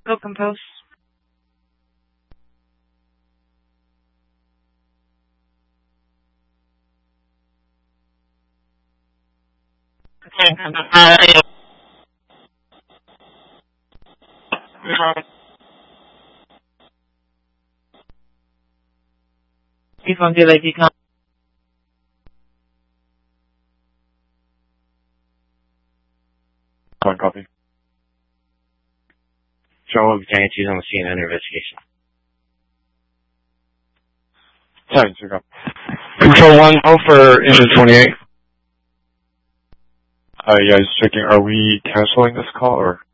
Go compose. Phone delay become. One copy. Show of guarantees on the scene under investigation. 7-2, go. Control 1, go for engine 28. Yeah, just checking. Are we canceling this call or?